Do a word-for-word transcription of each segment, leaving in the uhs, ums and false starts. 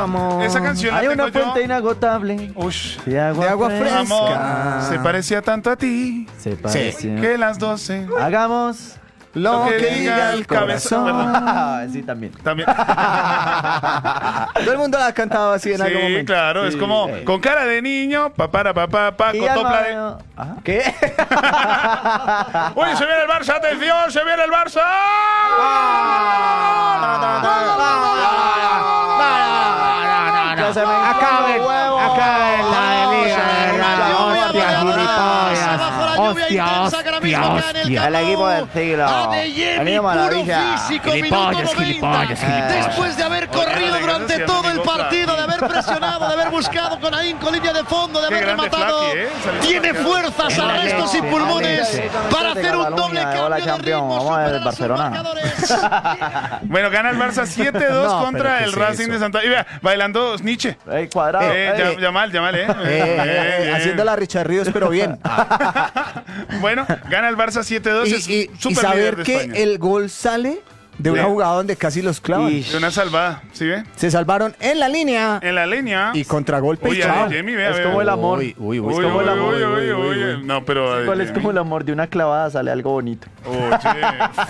amor. Esa canción la Hay una tengo yo. fuente inagotable Ush. de agua, De agua fresca. fresca. Amor, se parecía tanto a ti Se parece. que las doce. Hagamos Lo que diga el cabezón. corazón. Sí, también. También. Todo el mundo la ha cantado así en algún Sí, momento. claro, es Sí. como con cara de niño, pa para pa pa pa Y con topla de. alma- Ajá. ¿Qué? Uy, se viene el Barça, atención, se viene el Barça. Ya se me Acaben, acaben la liga de Rata. Hostia, gilipollas. Hostia, hostia, hostia. El equipo del siglo. El niño maravilla. Gilipollas, gilipollas, gilipollas. Después de haber corrido Oye, durante gracias, todo el amigo, partido, de haber presionado, de haber buscado con ahínco línea de fondo, de Qué haber grande rematado, Flaky, ¿eh? Salió tiene marcado. fuerzas, arrestos y pulmones para hacer un doble Hola, cambio de campeón. ritmo, Vamos a ver el superar a sus Barcelona. marcadores. Bueno, gana el Barça siete dos No, contra pero ¿qué el es Racing eso? de Santa. Y vea, bailando Nietzsche. Ey, cuadrado. Eh, ey. ya, Yamal, Yamal, eh. Eh, eh, eh, Bien, haciendo la Richard Ríos, pero bien. Bueno, gana el Barça siete dos. es Y, y- y super líder saber de que España. el gol sale de una Sí. jugada donde casi los clavan. Y- De una salvada, ¿sí ve? Se salvaron en la línea En la línea. y contragolpe. Uy, y a chao. Jamie, vea, Es vea. como el amor. Uy, uy, Uy, uy, uy, como el amor. uy, Uy, uy, uy, uy, uy. No, pero. ¿Cuál es eh, como el amor de una clavada? Sale algo bonito. Oye.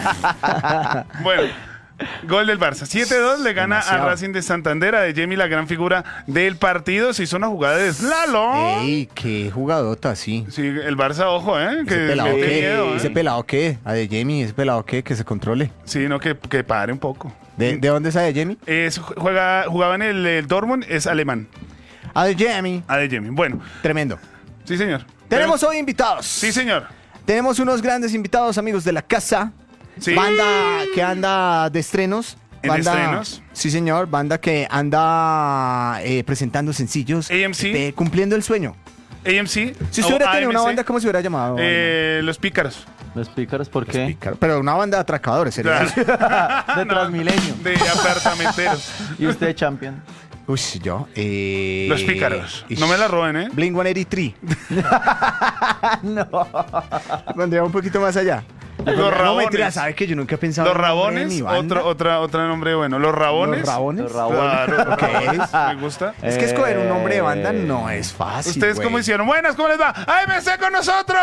Bueno, gol del Barça. siete dos le gana Demasiado. a Racing de Santander. A De Jemi, la gran figura del partido. Se hizo una jugada de slalom. Ey, qué jugadota, sí. Sí, el Barça, ojo, ¿eh? Que Ese pelado mete qué, miedo, ¿eh? ese pelado qué, a de Jamie, ese pelado qué, que se controle. Sí, no, que, que pare un poco. ¿De, ¿de dónde es a de Jamie? Es, juega, jugaba en el, el Dortmund, es alemán. A de Jamie, A De Jemi. Bueno, tremendo. sí, señor. Tenemos hoy invitados. Sí, señor. Tenemos unos grandes invitados, amigos de la casa. Sí. Banda que anda de estrenos. ¿En Banda, estrenos? Sí, señor. Banda que anda eh, presentando sencillos. A M C. eh, cumpliendo el sueño. A M C. Si usted hubiera o tenido una A M C, banda, ¿cómo se hubiera llamado? eh, Los Pícaros. Los pícaros, ¿por qué? Pícaro. Pero una banda de atracadores, sería. Claro. De Transmilenio. De apartamenteros. Y usted, champion. Uy, yo. Eh, Los Pícaros. ish. No me la roben, ¿eh? Blink ciento ochenta y tres. No. Pondría un poquito más allá. Los No, Rabones. mentira, ¿sabes que yo nunca he pensado Los en el nombre de Rabones. mi banda? Otro, otra, otra nombre bueno. Los Rabones. ¿Los Rabones? Los Rabones. Claro, los Ok. Rabones. Me gusta. Es que escoger un nombre de banda Eh, no es fácil. ¿Ustedes güey. cómo hicieron? Buenas, ¿cómo les va? ¡A M C con nosotros!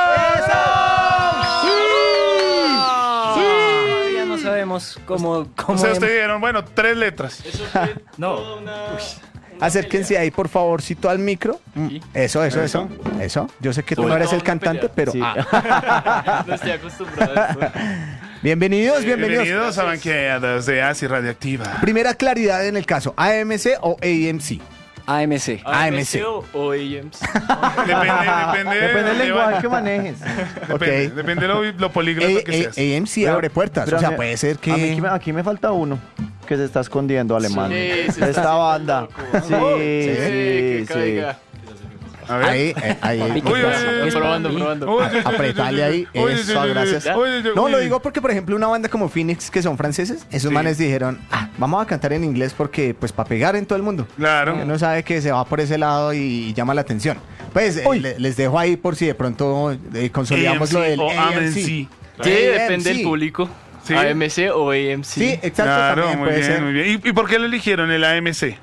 Todavía no sabemos cómo... cómo O sea, em- ustedes dieron, bueno, tres letras. No, Acérquense ahí, por favorcito, al micro. Mm, Eso, eso, eso. Eso. Yo sé que tú no eres el cantante, pero. Sí. ah. no estoy acostumbrado a esto. Bienvenidos, bienvenidos. Bienvenidos a Banqueadas de Asi Radioactiva. Primera claridad en el caso: ¿A M C o A M C? A M C. A M C. o o A M C. Depende, depende. Depende del de- lenguaje que manejes. Depende, Ok. depende lo, lo políglota que seas. A M C abre puertas. Pero O sea, a mí- puede ser que. A mí aquí me, aquí me falta uno que se está escondiendo, alemán. Sí, se está de esta haciendo banda. loco. Sí, Sí, sí, que sí. caiga. A ver. Ahí, eh, ahí. Papi, ahí. ¿qué Uy, pasa? uy, uy, Probando, uy, probando. uy, uy, uy, Apretale ahí, uy, uy, eso, uy, uy, gracias. uy, uy, uy, No, lo uy. digo porque, por ejemplo, una banda como Phoenix, que son franceses, esos Sí. manes dijeron, ah, vamos a cantar en inglés porque, pues, para pegar en todo el mundo. Claro. Uno sabe que se va por ese lado y llama la atención. Pues, eh, le- les dejo ahí por si de pronto eh, consolidamos lo del o A M C. A M C. Sí, A M C. depende del público. Sí. A M C o A M C. Sí, exacto, Claro, también muy puede bien, ser. muy bien. ¿Y, y por qué lo eligieron el A M C?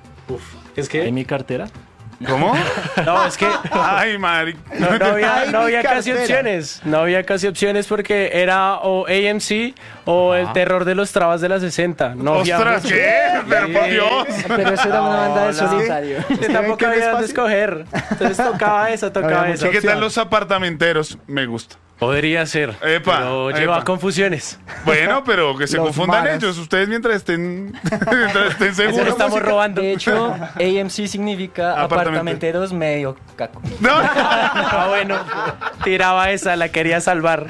¿Es que? ¿En mi cartera? ¿Cómo? No, es que Ay, Mari. no, no había, Ay, no mi había casi cartera. opciones. No había casi opciones porque era o A M C o el terror de los trabas de la sesenta. No había ¡Ostras, mucho. qué! Pero por Sí. Dios. Pero eso era una banda de No, no. solitario. Que tampoco que no es había dónde fácil? escoger. Entonces tocaba esa, tocaba Había esa. ¿Y qué opción. tal los apartamenteros? Me gusta. Podría ser. Epa, pero epa. lleva a confusiones. Bueno, pero que se Los confundan maras. ellos. Ustedes mientras estén, mientras estén Eso lo seguros. estamos robando. De hecho, A M C significa Apartamento. apartamenteros medio caco. No. Ah, bueno. Tiraba esa, la quería salvar.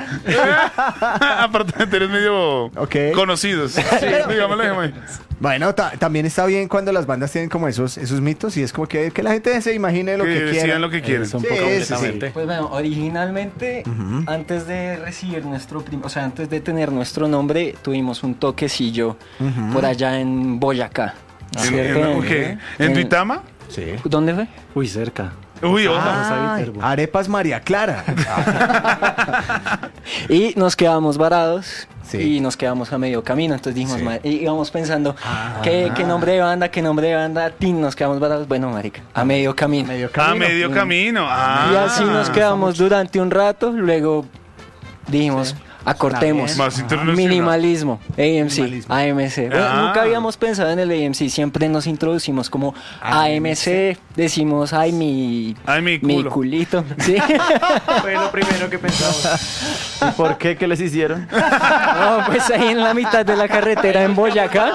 Apartamenteros medio Ok. conocidos. Sí, digámoslo ahí. Bueno, ta- también está bien cuando las bandas tienen como esos, esos mitos y es como que, que la gente se imagine lo que, Que quiera. decidan lo que quieren. Eso un Sí, poco sí, sí. completamente. Pues bueno, originalmente, antes de recibir nuestro prim- o sea, antes de tener nuestro nombre, tuvimos un toquecillo por allá en Boyacá. ¿En, ¿cierto? en, ¿qué? ¿En Duitama? Sí. ¿Dónde fue? Uy, cerca. Uy, ojo. Ah, a Viterbo. arepas María Clara. Y nos quedamos varados Sí. y nos quedamos a medio camino. Entonces dijimos, Sí. ma- y íbamos pensando, ¿qué, ¿qué nombre de banda? ¿Qué nombre de banda? Tin, nos quedamos varados. Bueno, marica, a medio camino. Medio Ah, medio camino. Ah. Y así nos quedamos durante un rato. Luego dijimos, acortemos. Más internacional. Minimalismo, A M C, Minimalismo. A M C. Bueno, Ah. nunca habíamos pensado en el A M C, siempre nos introducimos como A M C, decimos, ay, mi, Ay, mi culo. culito. Sí. Fue lo primero que pensamos. ¿Y por qué? ¿Qué les hicieron? No, pues ahí en la mitad de la carretera en Boyacá.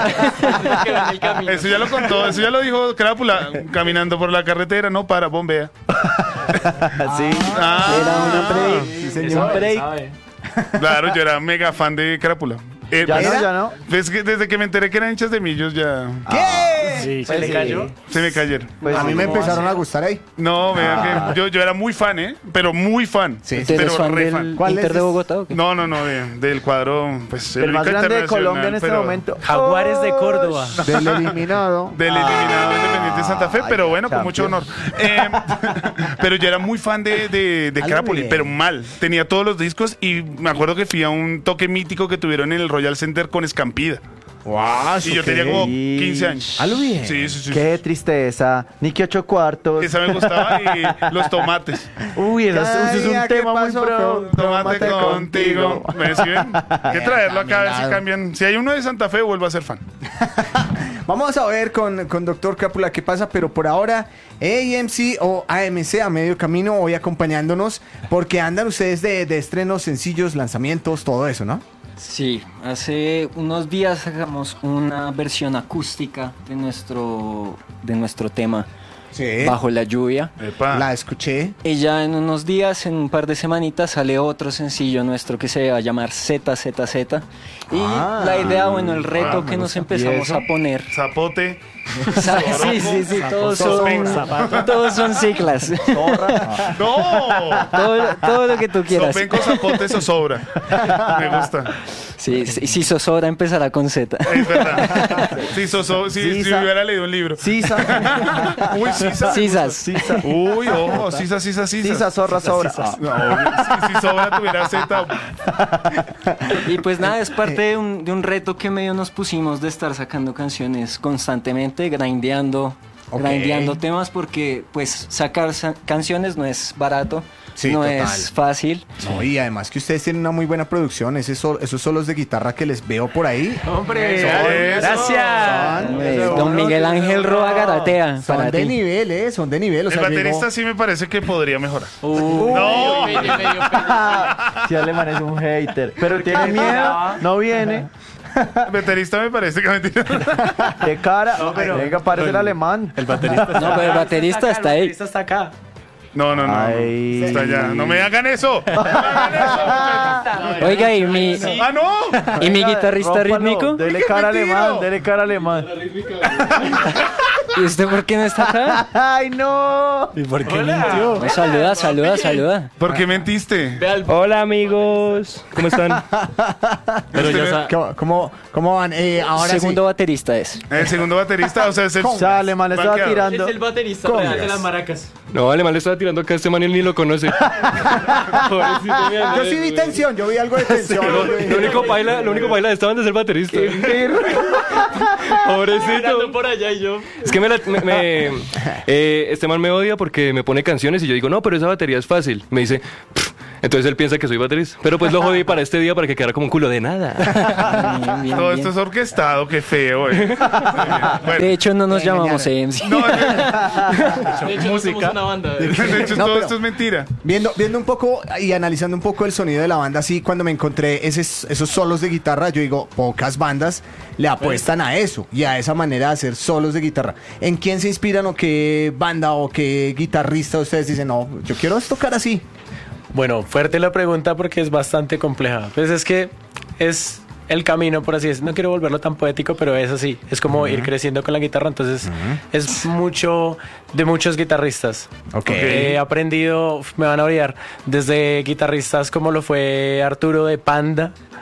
Eso ya lo contó, eso ya lo dijo Crápula, caminando por la carretera, no para, bombea. Sí. Ah, Era una pre, un break. claro, yo era mega fan de Crápula. Eh, Ya pues, no, ya no. pues que desde que me enteré que eran hinchas de millos ya ¿Qué? Sí, se Pues le sí. cayó. se me cayeron. Pues a mí sí. me empezaron a gustar ahí. No, vea que yo, yo era muy fan, ¿eh? Pero muy fan. Sí. ¿Usted pero es fan re del fan. ¿Cuál Inter es? de Bogotá o qué? No, no, no, de- del cuadro, pues El más único grande de internacional, Colombia en este pero momento. Jaguares de Córdoba. Del eliminado. Del eliminado Independiente Santa Fe, Ay, pero bueno, con mucho honor. champions. Eh, pero yo era muy fan de, de, de Algo Crápula, bien. pero mal. Tenía todos los discos y me acuerdo que fui a un toque mítico que tuvieron en el Royal Center con Escampida. Wow, Y yo tenía como quince años. Algo bien. Sí, sí, sí. Qué tristeza. Ni que ocho cuartos. Esa me gustaba y los tomates. Uy, eso, Cada eso es día un que tema muy paso, pro. Tomate contigo. ¿Me ven? Hay que traerlo acá a ver si Caminado. cambian. Si hay uno de Santa Fe, vuelvo a ser fan. Vamos a ver con, con Doctor Crápula qué pasa, pero por ahora A M C o A M C a medio camino hoy acompañándonos porque andan ustedes de, de estrenos, sencillos, lanzamientos, todo eso, ¿no? Sí, hace unos días sacamos una versión acústica de nuestro, de nuestro tema, Sí. Bajo la lluvia. Epa. La escuché. Y ya en unos días, en un par de semanitas, sale otro sencillo nuestro que se va a llamar Z Z Z. Y Ah. la idea, bueno, el reto Ah, me que nos gusta. empezamos ¿Y eso? a poner. Zapote. Sí, sí, sí, todos son, todos son siglas. ¡No! Todo, todo lo que tú quieras. Sopenco, zapote, zozobra. Me gusta. Sí, sí, si zozobra empezará con Z. Es verdad. Si, soso, si, si Sisa. hubiera leído un libro. Sisa. Uy, Sisa. Sisas. Sisa. Uy, ojo, Sisa, Sisa, Sisa. Sisa, zorra, sobra. Ah. No, si, si sobra tuviera Z. Y pues nada, es parte de un, de un reto que medio nos pusimos de estar sacando canciones constantemente, grindeando, Ok. grindeando temas, porque pues sacar sa- canciones no es barato, Sí, no total. es fácil. No, y además que ustedes tienen una muy buena producción. Ese sol- esos solos de guitarra que les veo por ahí. Hombre, Eso. gracias. Hombre, Don Miguel Ángel Roa Garatea, Son para de ti. nivel, ¿eh? Son de nivel. O El sea, baterista llegó- sí me parece que podría mejorar. Uh, No, Si Alemán es un hater. Pero tiene miedo. No viene. el baterista me parece que mentira. De cara. pero- Venga, parece el alemán. El baterista está No, pero el baterista acá, está el ahí. baterista está acá. No, no, no. Ay. Está allá. No me hagan eso. No me hagan eso. Oiga, y mi, Ah, no. y mi guitarrista Rómpalo. rítmico. Dele cara alemán, dele cara alemán. ¿Y usted por qué no está acá? Ay, no. ¿Y por qué mintió? No, saluda, saluda, saluda. ¿Por qué mentiste? Hola amigos, ¿cómo están? Pero ya sa- ¿Cómo, cómo, cómo van? Eh, ahora Segundo sí. baterista es. El segundo baterista, o sea, es el. O sea, alemán estaba Banqueado. tirando. Es el baterista real de las maracas. No, Alemán le estaba tirando acá a este man y él ni lo conoce. Pobrecito, mira, Yo sí vi tensión, yo vi algo de tensión. Lo, lo único baila, lo único baila de esta banda es el baterista. Pobrecito. por allá y yo. Es que me, la- me- me- eh, este man me odia porque me pone canciones y yo digo, no, pero esa batería es fácil. Me dice, "Pff". Entonces él piensa que soy baterista. Pero pues lo jodí para este día para que quedara como un culo de nada. Bien, bien, Todo bien. esto es orquestado, qué feo, eh. Bueno, De hecho, no nos llamamos A M C. no, de De hecho, música. somos una banda. de hecho, No, todo pero- esto es mentira. Viendo, viendo un poco y analizando un poco el sonido de la banda, así cuando me encontré esos, esos solos de guitarra, yo digo, pocas bandas le apuestan a eso y a esa manera de hacer solos de guitarra. ¿En quién se inspiran o qué banda o qué guitarrista ustedes dicen, no, yo quiero tocar así? Bueno, fuerte la pregunta porque es bastante compleja. Pues es que es el camino, por así decirlo. No quiero volverlo tan poético, pero es así. Es como ir creciendo con la guitarra. Entonces, es mucho de muchos guitarristas. Ok. He aprendido, uf, me van a odiar, desde guitarristas como lo fue Arturo de Panda,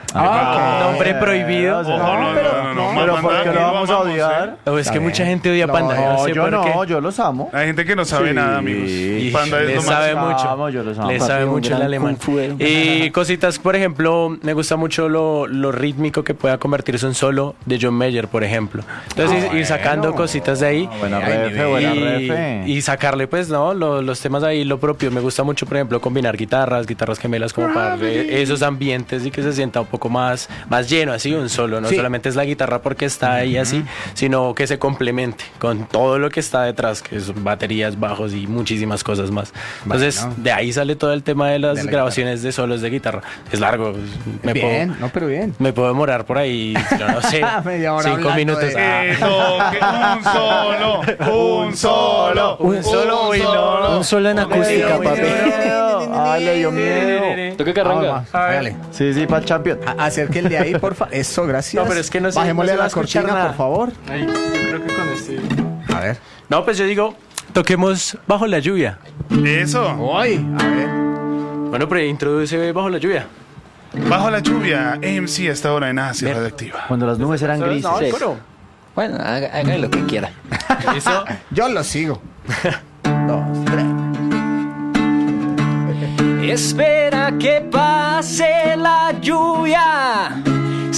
Ah, ok. Nombre prohibido. Ojo, no, pero- no, no, no, Pero Panda, ¿por qué aquí lo lo vamos a amamos, odiar? ¿eh? O es Está que bien. mucha gente odia No, Panda. yo No, sé yo por no, qué. yo los amo. Hay gente que no sabe Sí. nada, amigos. Y Panda es le lo sabe máximo. mucho. amo, yo los amo. Le Papi, sabe un mucho el gran alemán. kung fu. Y cositas, por ejemplo, me gusta mucho lo, lo rítmico que pueda convertirse en solo de John Mayer, por ejemplo. Entonces, ir- ir sacando cositas de ahí. Buena Ay, refe, buena y, refe. y sacarle pues no Lo- los temas ahí lo propio. Me gusta mucho por ejemplo combinar guitarras guitarras gemelas como para eh, esos ambientes y que se sienta un poco más más lleno así un solo, no Sí. solamente es la guitarra porque está ahí así, sino que se complemente con todo lo que está detrás, que son baterías, bajos y muchísimas cosas más. Entonces Bueno. de ahí sale todo el tema de las De la grabaciones de solos de guitarra. Es largo, me Bien, puedo no, pero bien. me puedo demorar por ahí, yo no sé, Media hora cinco hablando minutos. de- Ah. Eso, que un solo, un solo, Un solo, uy, no. Un solo en acústica, Uy, papi. Ay, le dio miedo. ¿Toca carranga? Hágale. Sí, sí, para Champion. A- Acerque el de ahí, por favor. Eso, gracias. No, pero es que no se- Bajémosle no se va a a la escuchar cortina, nada. por favor. Ay, yo creo que con este. A ver. No, pues yo digo, toquemos Bajo la Lluvia. Eso. Hoy, a ver. Bueno, pero introduce Bajo la Lluvia. Bajo la lluvia, A M C a esta hora en Asia Radioactiva. Cuando las nubes eran grises. No, Sí. el coro. Bueno, haga, haga lo que quiera. ¿Listo? Yo lo sigo. Dos, tres. Espera que pase la lluvia